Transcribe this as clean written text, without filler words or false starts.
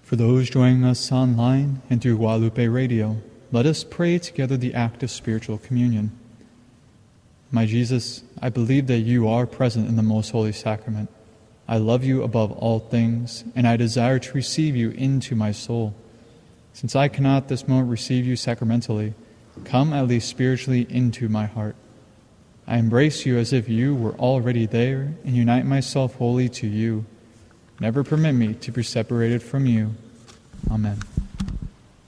For those joining us online and through Guadalupe Radio, let us pray together the act of spiritual communion. My Jesus, I believe that you are present in the most holy sacrament. I love you above all things, and I desire to receive you into my soul. Since I cannot this moment receive you sacramentally, come at least spiritually into my heart. I embrace you as if you were already there and unite myself wholly to you. Never permit me to be separated from you. Amen.